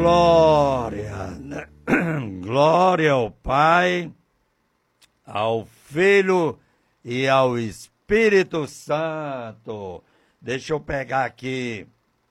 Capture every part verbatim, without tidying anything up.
Glória, né? Glória ao Pai, ao Filho e ao Espírito Santo. Deixa eu pegar aqui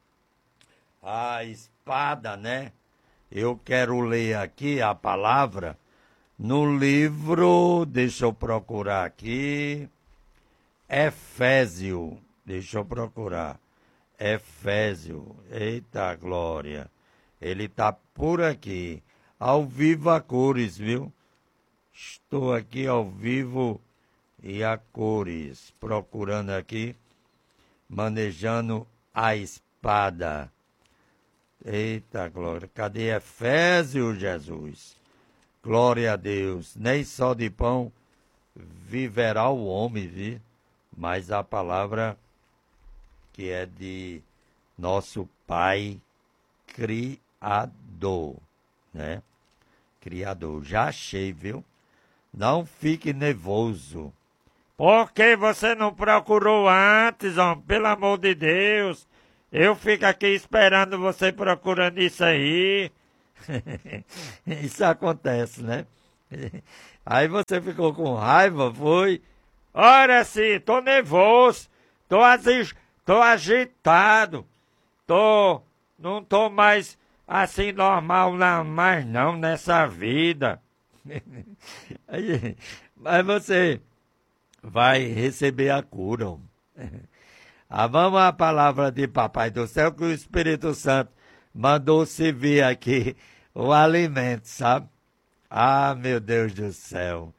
a espada, né? Eu quero ler aqui a palavra no livro, deixa eu procurar aqui, Efésio, deixa eu procurar, Efésio, eita glória, ele tá por aqui, ao vivo a cores, viu? Estou aqui ao vivo e a cores, procurando aqui, manejando a espada. Eita glória, cadê Efésio, Jesus? Glória a Deus, nem só de pão viverá o homem, viu? Mas a palavra que é de nosso Pai Criador, né? Criador, já achei, viu? Não fique nervoso. Por que você não procurou antes, homem? Pelo amor de Deus. Eu fico aqui esperando você procurando isso aí. Isso acontece, né? Aí você ficou com raiva, foi? Ora sim, tô nervoso, tô, agi tô agitado, tô, não tô mais assim normal não, mais não nessa vida. Aí, mas você vai receber a cura. Ah, vamos à palavra de Papai do Céu, que o Espírito Santo mandou servir aqui o alimento, sabe? Ah, meu Deus do céu.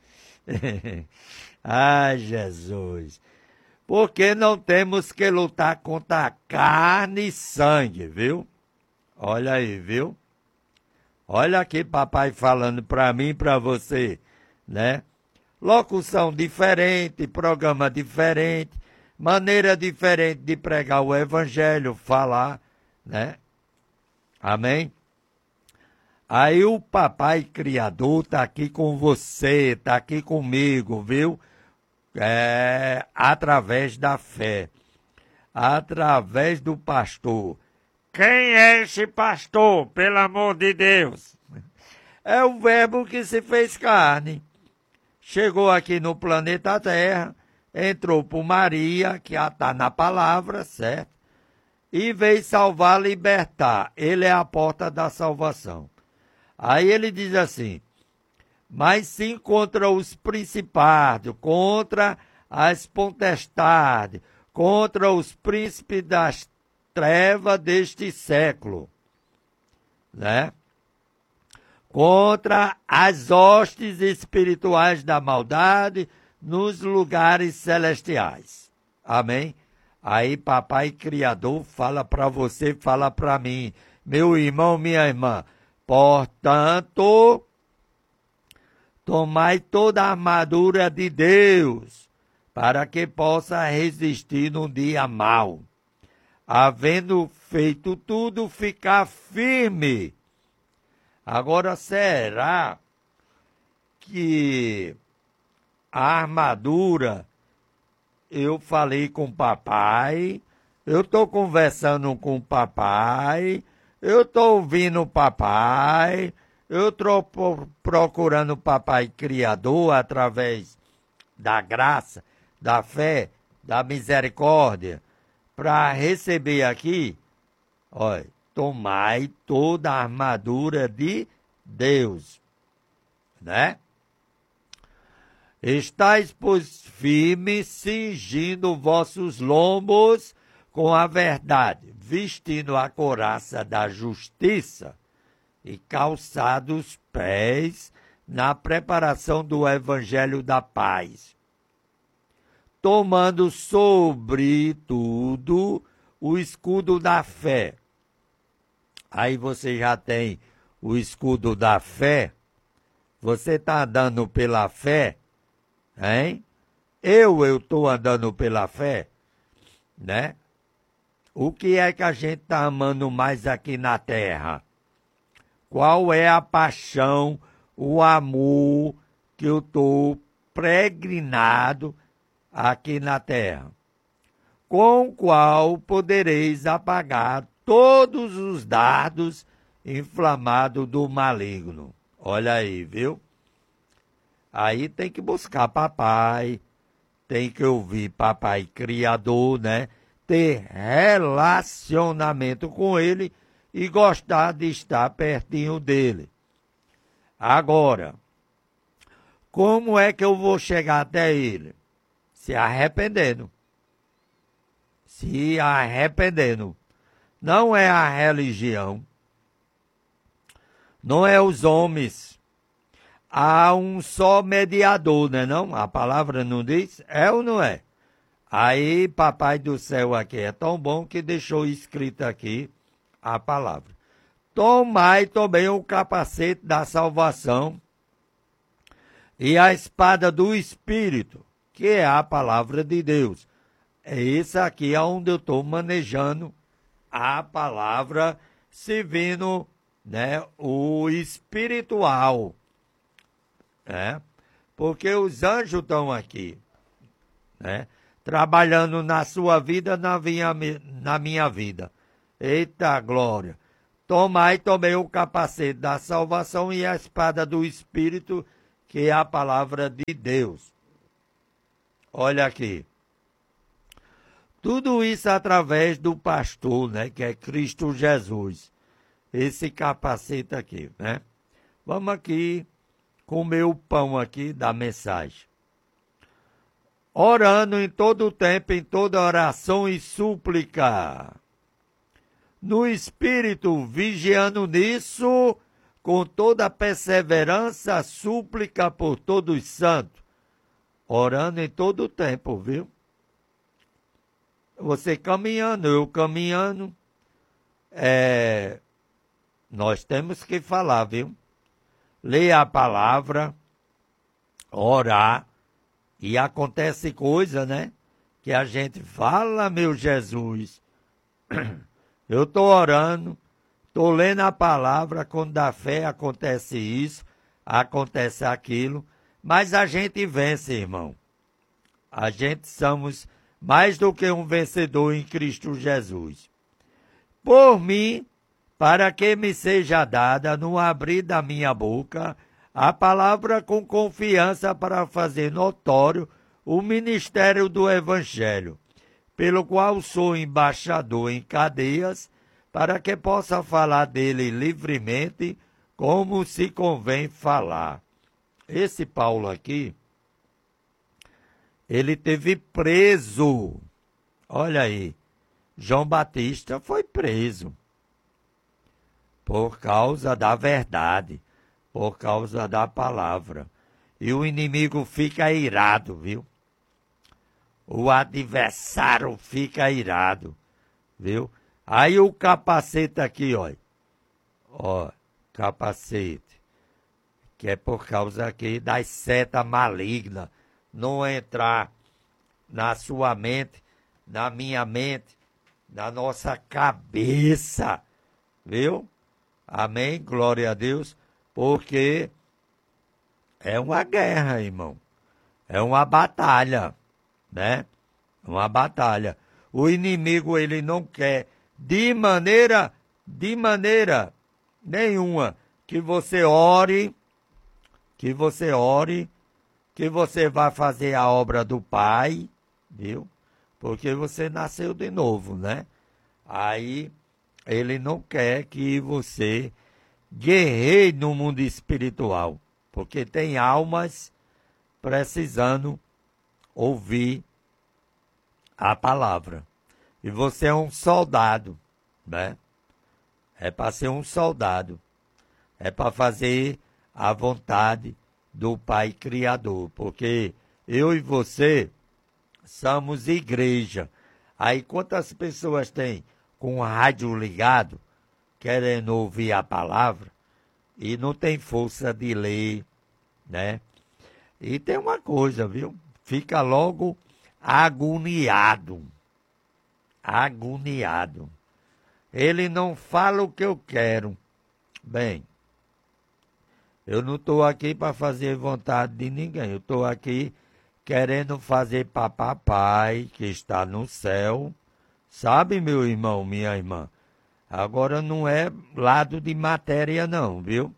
Ai, Jesus. Porque não temos que lutar contra carne e sangue, viu? Olha aí, viu? Olha aqui papai falando para mim e para você, né? Locução diferente, programa diferente, maneira diferente de pregar o evangelho, falar, né? Amém? Aí o papai criador tá aqui com você, tá aqui comigo, viu? É, através da fé, através do pastor. Quem é esse pastor, pelo amor de Deus? É o verbo que se fez carne. Chegou aqui no planeta Terra, entrou por Maria, que está na palavra, certo? E veio salvar, libertar. Ele é a porta da salvação. Aí ele diz assim, mas sim contra os principados, contra as potestades, contra os príncipes das trevas deste século, né? Contra as hostes espirituais da maldade nos lugares celestiais. Amém? Aí papai criador fala para você, fala para mim, meu irmão, minha irmã, portanto, tomai toda a armadura de Deus, para que possa resistir no dia mau. Havendo feito tudo, ficar firme. Agora, será que a armadura, eu falei com o papai, eu estou conversando com o papai, eu estou ouvindo o papai, eu estou procurando o papai criador através da graça, da fé, da misericórdia, para receber aqui, olha, tomai toda a armadura de Deus, né? Estais, pois, firmes, cingindo vossos lombos com a verdade, vestindo a couraça da justiça e calçados os pés na preparação do evangelho da paz, tomando sobretudo o escudo da fé. Aí você já tem o escudo da fé, você está andando pela fé, hein? Eu, eu estou andando pela fé, né? O que é que a gente está amando mais aqui na terra? Qual é a paixão, o amor que eu estou pregnado aqui na terra? Com o qual podereis apagar todos os dardos inflamado do maligno. Olha aí, viu? Aí tem que buscar papai, tem que ouvir papai criador, né? Ter relacionamento com ele e gostar de estar pertinho dele. Agora, como é que eu vou chegar até ele? Se arrependendo. Se arrependendo. Não é a religião, não é os homens. Há um só mediador, né não? A palavra não diz? É ou não é? Aí, papai do céu aqui é tão bom que deixou escrito aqui a palavra. Tomai também o capacete da salvação e a espada do Espírito, que é a palavra de Deus. É isso aqui onde eu estou manejando a palavra, servindo, né, o espiritual. Né? Porque os anjos estão aqui, né? Trabalhando na sua vida, na minha, na minha vida. Eita glória! Tomai também o capacete da salvação e a espada do Espírito, que é a palavra de Deus. Olha aqui. Tudo isso através do pastor, né, que é Cristo Jesus. Esse capacete aqui, né? Vamos aqui comer o pão aqui da mensagem. Orando em todo o tempo, em toda oração e súplica. No Espírito, vigiando nisso, com toda perseverança, súplica por todos os santos. Orando em todo o tempo, viu? Você caminhando, eu caminhando. É, nós temos que falar, viu? Ler a palavra, orar, e acontece coisa, né? Que a gente fala, meu Jesus, eu estou orando, estou lendo a palavra, quando dá fé acontece isso, acontece aquilo, mas a gente vence, irmão. A gente somos mais do que um vencedor em Cristo Jesus. Por mim, para que me seja dada, no abrir da minha boca, a palavra com confiança para fazer notório o ministério do Evangelho, pelo qual sou embaixador em cadeias, para que possa falar dele livremente, como se convém falar. Esse Paulo aqui, ele teve preso. Olha aí, João Batista foi preso por causa da verdade, por causa da palavra. E o inimigo fica irado, viu? O adversário fica irado, viu? Aí o capacete aqui, ó. Ó, capacete. Que é por causa aqui das setas malignas. Não entrar na sua mente, na minha mente, na nossa cabeça, viu? Amém? Glória a Deus. Porque é uma guerra, irmão. É uma batalha, né? Uma batalha. O inimigo, ele não quer de maneira, de maneira nenhuma que você ore, que você ore, que você vá fazer a obra do Pai, viu? Porque você nasceu de novo, né? Aí ele não quer que você guerreie no mundo espiritual, porque tem almas precisando ouvir a palavra. E você é um soldado, né? É para ser um soldado. É para fazer a vontade do Pai Criador, porque eu e você somos igreja. Aí quantas pessoas tem com o rádio ligado, querendo ouvir a palavra, e não tem força de ler, né? E tem uma coisa, viu? Fica logo agoniado. Agoniado. Ele não fala o que eu quero. Bem, eu não estou aqui para fazer vontade de ninguém. Eu estou aqui querendo fazer para papai, que está no céu. Sabe, meu irmão, minha irmã? Agora não é lado de matéria não, viu?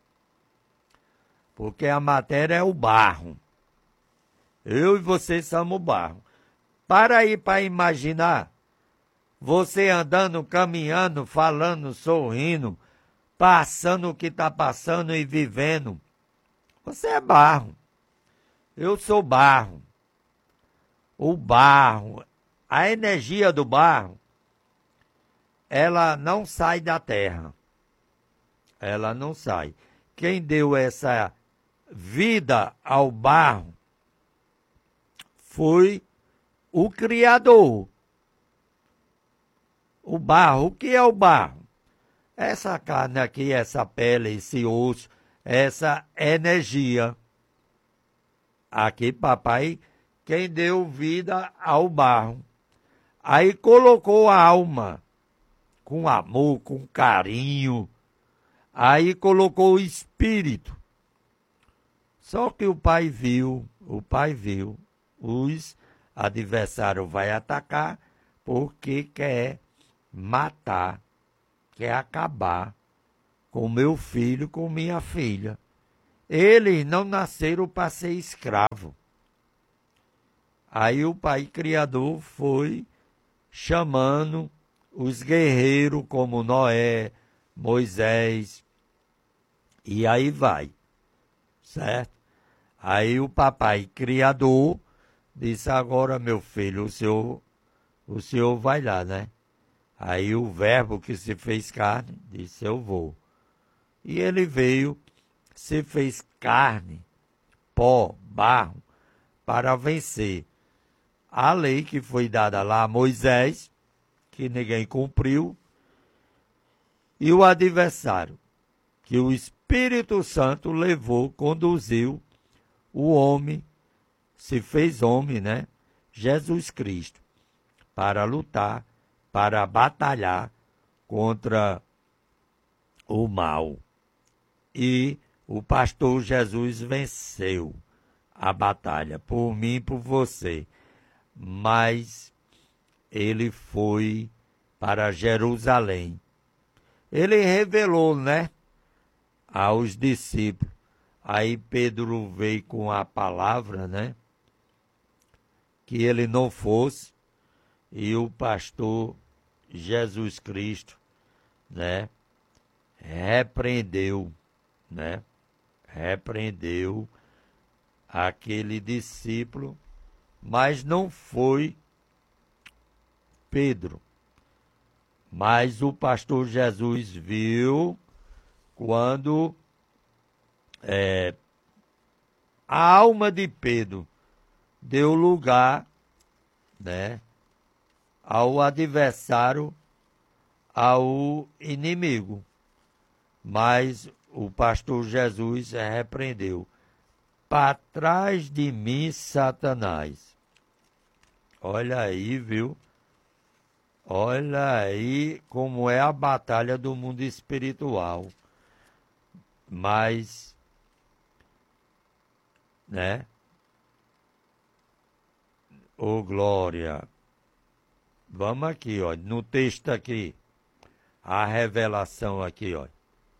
Porque a matéria é o barro. Eu e você somos o barro. Para aí para imaginar, você andando, caminhando, falando, sorrindo, passando o que está passando e vivendo. Você é barro. Eu sou barro. O barro, a energia do barro, ela não sai da terra. Ela não sai. Quem deu essa vida ao barro foi o Criador. O barro, o que é o barro? Essa carne aqui, essa pele, esse osso, essa energia. Aqui, papai, quem deu vida ao barro. Aí colocou a alma, com amor, com carinho. Aí colocou o espírito. Só que o pai viu, o pai viu, os adversários vai atacar porque quer matar, quer acabar com meu filho, com minha filha. Eles não nasceram para ser escravo. Aí o pai criador foi chamando os guerreiros como Noé, Moisés, e aí vai, certo? Aí o papai criador disse, agora meu filho, o senhor, o senhor vai lá, né? Aí o verbo que se fez carne disse, eu vou. E ele veio, se fez carne, pó, barro, para vencer a lei que foi dada lá a Moisés, que ninguém cumpriu, e o adversário, que o Espírito Santo levou, conduziu o homem, se fez homem, né? Jesus Cristo, para lutar, para batalhar contra o mal. E o pastor Jesus venceu a batalha, por mim e por você. Mas ele foi para Jerusalém. Ele revelou, né, aos discípulos. Aí Pedro veio com a palavra, né, que ele não fosse, e o pastor Jesus Cristo, né, repreendeu, né, repreendeu aquele discípulo, mas não foi Pedro. Mas o pastor Jesus viu quando é, a alma de Pedro deu lugar, né, ao adversário, ao inimigo. Mas o pastor Jesus repreendeu. Para trás de mim, Satanás. Olha aí, viu? Olha aí como é a batalha do mundo espiritual. Mas, né? Ô, glória. Vamos aqui, ó, no texto aqui. A revelação aqui, ó.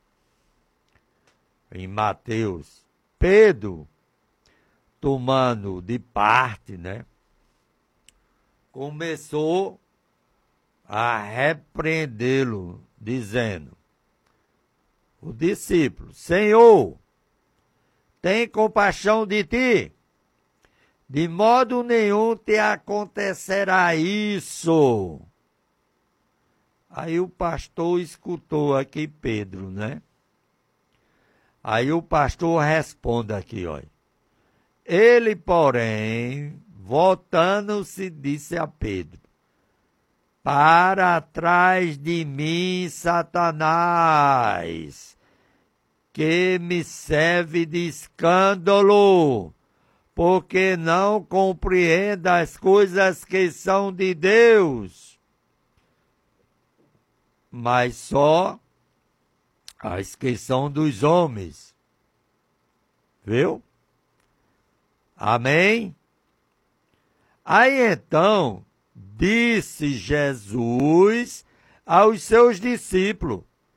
Em Mateus. Pedro, tomando de parte, né? Começou a repreendê-lo, dizendo, o discípulo, Senhor, tem compaixão de ti, de modo nenhum te acontecerá isso. Aí o pastor escutou aqui Pedro, né? Aí o pastor responde aqui, olha. Ele, porém, voltando-se, disse a Pedro, para trás de mim, Satanás, que me serve de escândalo, porque não compreende as coisas que são de Deus, mas só as que são dos homens. Viu? Amém? Aí então, disse Jesus aos seus discípulos: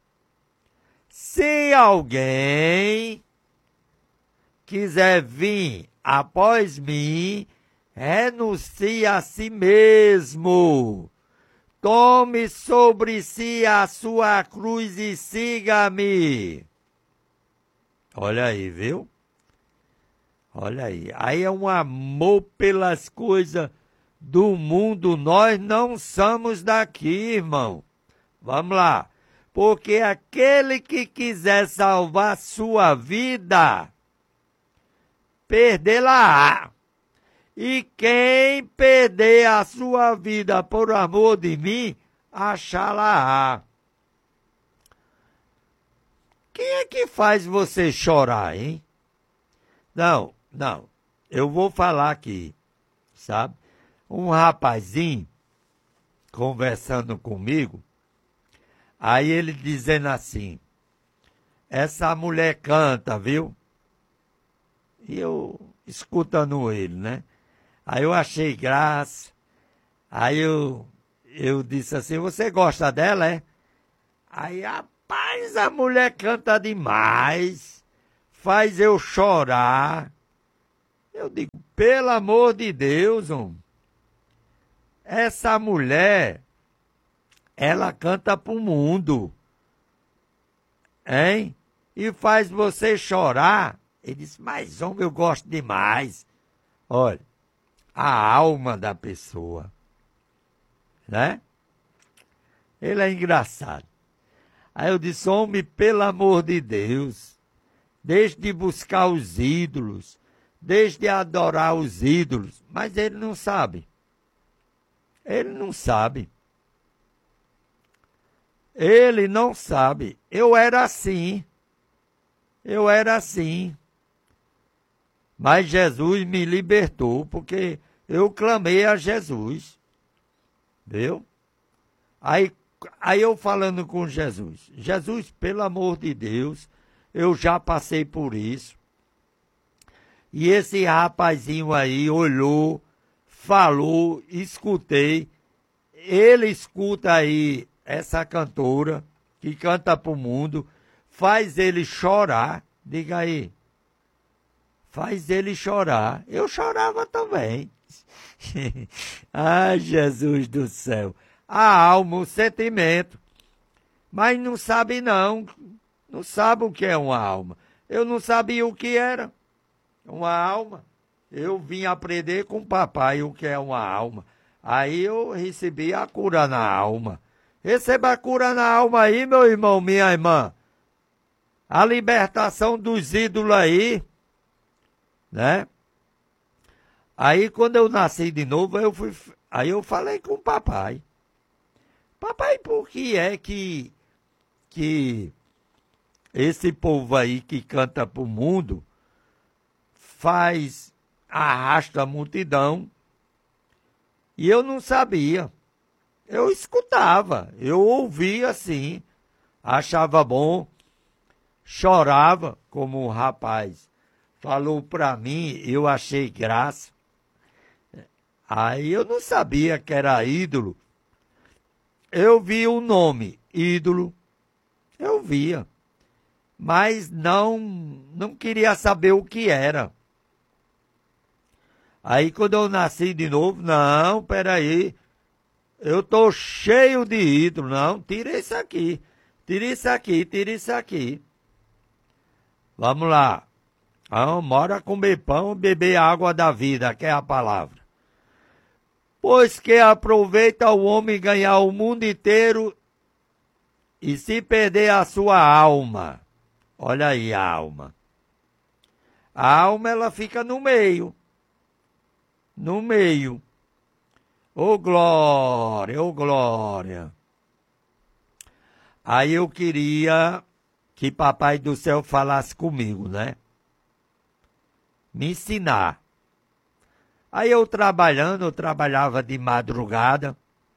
se alguém quiser vir após mim, renuncie a si mesmo. Tome sobre si a sua cruz e siga-me. Olha aí, viu? Olha aí. Aí é um amor pelas coisas do mundo. Nós não somos daqui, irmão. Vamos lá. Porque aquele que quiser salvar sua vida, perdê-la-á. E quem perder a sua vida por amor de mim, achá-la-á. Quem é que faz você chorar, hein? Não, não. Eu vou falar aqui, sabe? Um rapazinho conversando comigo, aí ele dizendo assim: essa mulher canta, viu? E eu escutando ele, né? Aí eu achei graça. Aí eu, eu disse assim: você gosta dela, é? Aí, rapaz, a mulher canta demais. Faz eu chorar. Eu digo: pelo amor de Deus, homem. Essa mulher, ela canta pro mundo. Hein? E faz você chorar. Ele disse: mas, homem, eu gosto demais. Olha, a alma da pessoa, né? Ele é engraçado. Aí eu disse: homem, pelo amor de Deus, deixe de buscar os ídolos, deixe de adorar os ídolos. Mas ele não sabe. Ele não sabe. Ele não sabe. Eu era assim. Eu era assim. Mas Jesus me libertou, porque eu clamei a Jesus. Viu? Aí, aí eu falando com Jesus: Jesus, pelo amor de Deus, eu já passei por isso. E esse rapazinho aí olhou, falou, escutei. Ele escuta aí essa cantora que canta pro mundo, faz ele chorar. Diga aí. Faz ele chorar. Eu chorava também. Ai, Jesus do céu. A alma, o sentimento. Mas não sabe não. Não sabe o que é uma alma. Eu não sabia o que era uma alma. Eu vim aprender com o papai o que é uma alma. Aí eu recebi a cura na alma. Receba a cura na alma aí, meu irmão, minha irmã. A libertação dos ídolos aí, né? Aí quando eu nasci de novo, eu fui, aí eu falei com o papai: papai, por que é que, que esse povo aí que canta pro mundo faz, arrasta a multidão? E eu não sabia. Eu escutava, eu ouvia assim, achava bom, chorava, como o rapaz falou para mim, eu achei graça. Aí eu não sabia que era ídolo. Eu vi o nome, ídolo, eu via, mas não, não queria saber o que era. Aí quando eu nasci de novo, não, peraí, eu tô cheio de ídolo, não, tira isso aqui, tira isso aqui, tira isso aqui. Vamos lá. Ah, bora comer pão e beber água da vida, que é a palavra. Pois que aproveita o homem ganhar o mundo inteiro e se perder a sua alma. Olha aí a alma. A alma, ela fica no meio. No meio. Ô glória, ô glória. Aí eu queria que Papai do Céu falasse comigo, né? Me ensinar. Aí eu trabalhando, eu trabalhava de madrugada.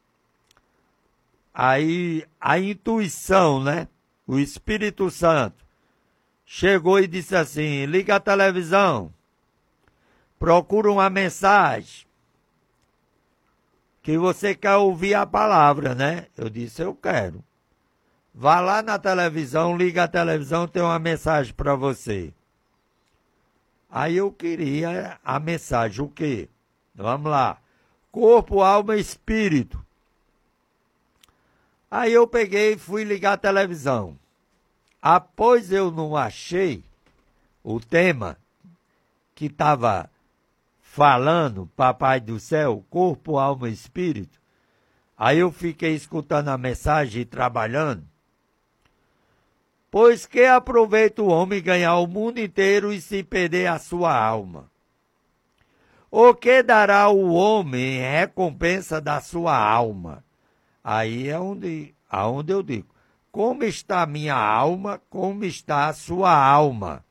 Aí a intuição, né? O Espírito Santo chegou e disse assim: liga a televisão, procura uma mensagem que você quer ouvir a palavra, né? Eu disse, eu quero. Vá lá na televisão, liga a televisão, tem uma mensagem para você. Aí eu queria a mensagem, o quê? Vamos lá. Corpo, alma e espírito. Aí eu peguei e fui ligar a televisão. Após eu não achei o tema que estava falando, Papai do Céu, corpo, alma e espírito, aí eu fiquei escutando a mensagem e trabalhando. Pois que aproveita o homem ganhar o mundo inteiro e se perder a sua alma? O que dará o homem em recompensa da sua alma? Aí é onde, aonde eu digo, como está a minha alma, como está a sua alma?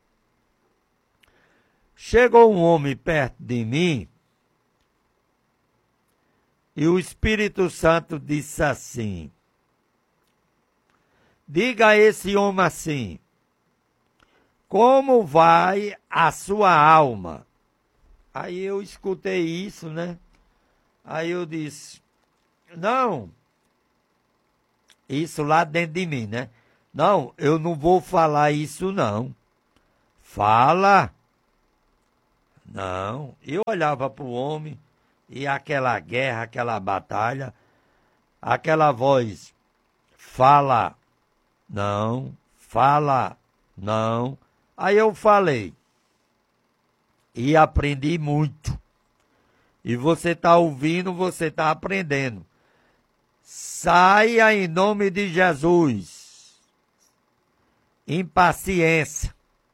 Chegou um homem perto de mim e o Espírito Santo disse assim, diga a esse homem assim, como vai a sua alma? Aí eu escutei isso, né? Aí eu disse, não, isso lá dentro de mim, né? Não, eu não vou falar isso não. Fala. Não, eu olhava para o homem e aquela guerra, aquela batalha, aquela voz, fala, não, fala, não. Aí eu falei e aprendi muito. E você está ouvindo, você está aprendendo. Saia em nome de Jesus. Impaciência.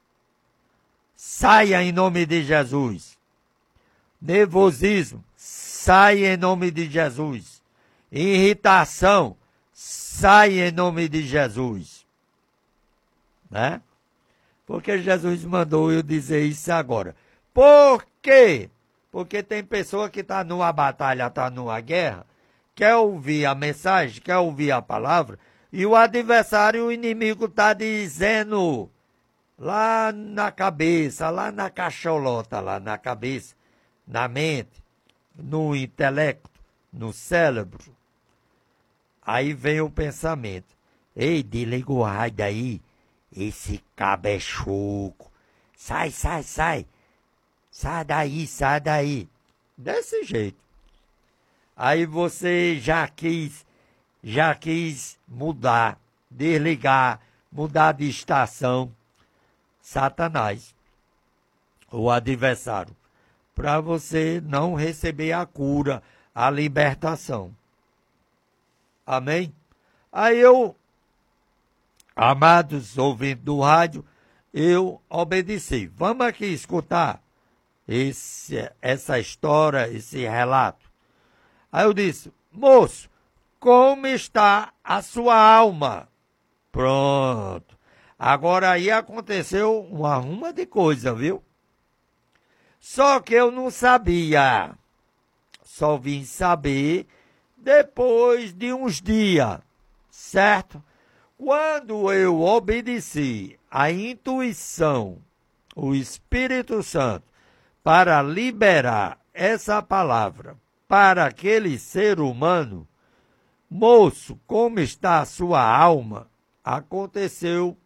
Saia em nome de Jesus. Nervosismo, saia em nome de Jesus. Irritação, saia em nome de Jesus. Né? Porque Jesus mandou eu dizer isso agora. Por quê? Porque tem pessoa que está numa batalha, está numa guerra, quer ouvir a mensagem, quer ouvir a palavra, e o adversário, o inimigo está dizendo... lá na cabeça, lá na cacholota, lá na cabeça, na mente, no intelecto, no cérebro. Aí vem o pensamento. Ei, desliga o raio daí, esse cabo é choco. Sai, sai, sai. Sai daí, sai daí. Desse jeito. Aí você já quis, já quis mudar, desligar, mudar de estação. Satanás, o adversário, para você não receber a cura, a libertação. Amém? Aí eu, amados ouvintes do rádio, eu obedeci. Vamos aqui escutar esse, essa história, esse relato. Aí eu disse, moço, como está a sua alma? Pronto. Agora aí aconteceu uma ruma de coisa, viu? Só que eu não sabia. Só vim saber depois de uns dias, certo? Quando eu obedeci a intuição, o Espírito Santo, para liberar essa palavra para aquele ser humano, moço, como está a sua alma? Aconteceu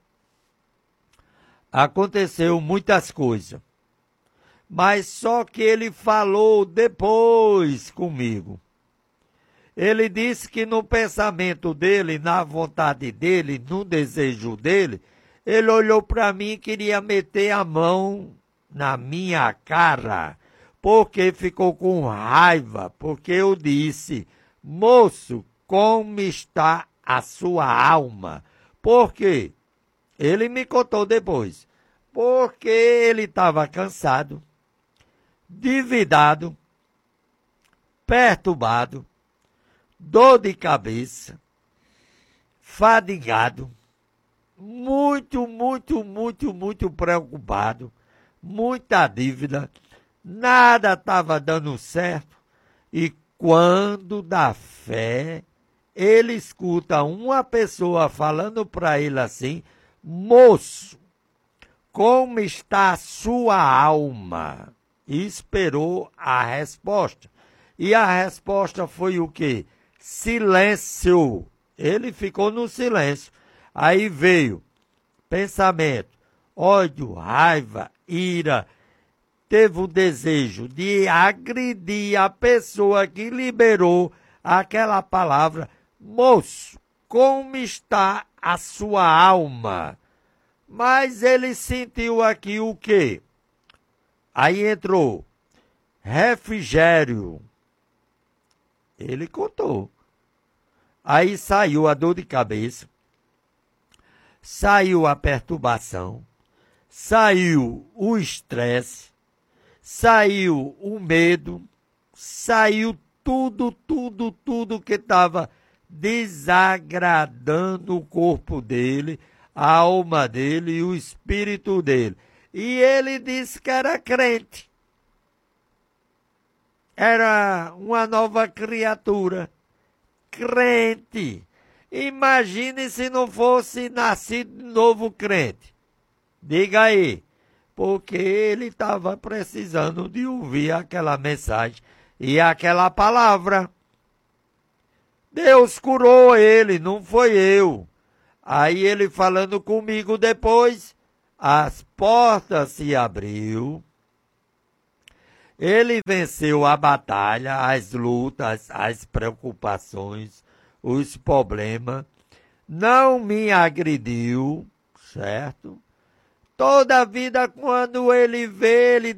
Aconteceu muitas coisas, mas só que ele falou depois comigo. Ele disse que no pensamento dele, na vontade dele, no desejo dele, ele olhou para mim e queria meter a mão na minha cara, porque ficou com raiva, porque eu disse, moço, como está a sua alma? Por quê? Ele me contou depois, porque ele estava cansado, endividado, perturbado, dor de cabeça, fadigado, muito, muito, muito, muito preocupado, muita dívida, nada estava dando certo. E quando dá fé, ele escuta uma pessoa falando para ele assim, moço, como está a sua alma? E esperou a resposta. E a resposta foi o quê? Silêncio. Ele ficou no silêncio. Aí veio pensamento, ódio, raiva, ira. Teve o desejo de agredir a pessoa que liberou aquela palavra. Moço, como está a sua alma? Mas ele sentiu aqui o quê? Aí entrou refrigério. Ele contou. Aí saiu a dor de cabeça, saiu a perturbação, saiu o estresse, saiu o medo, saiu tudo, tudo, tudo que estava desagradando o corpo dele, a alma dele e o espírito dele. E ele disse que era crente. Era uma nova criatura. Crente. Imagine se não fosse nascido de novo crente. Diga aí. Porque ele estava precisando de ouvir aquela mensagem e aquela palavra. Deus curou ele, não foi eu. Aí ele falando comigo depois, as portas se abriu. Ele venceu a batalha, as lutas, as preocupações, os problemas. Não me agrediu, certo? Toda a vida, quando ele vê, ele